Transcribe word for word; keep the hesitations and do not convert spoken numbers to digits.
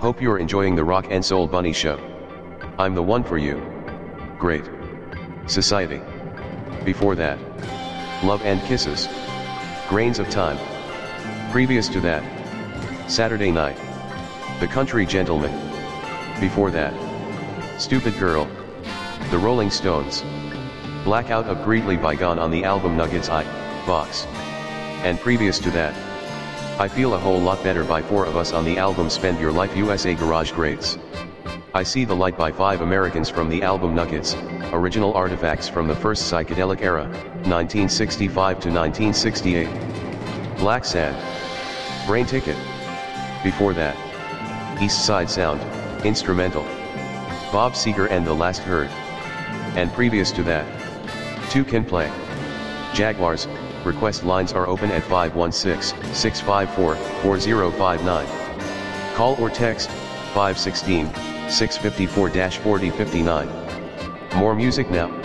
Hope you're enjoying the Rock and Soul Bunny Show. I'm the one for you. Great Society. Before that, Love and Kisses. Grains of Time. Previous to that, Saturday Night. The Country Gentleman. Before that, Stupid Girl. The Rolling Stones. Blackout of Greatly Bygone on the album Nuggets I, Box. And previous to that, I Feel a Whole Lot Better by Four of Us on the album Spend Your Life U S A Garage Greats. I See the Light by Five Americans from the album Nuggets, original artifacts from the first psychedelic era, nineteen sixty-five to nineteen sixty-eight. Black Sad. Brain Ticket. Before that, East Side Sound, instrumental. Bob Seger and The Last Herd. And previous to that, Two Can Play. Jaguars. Request lines are open at five one six, six five four, four zero five nine. Call or text, five one six, six five four, four zero five nine. More music now.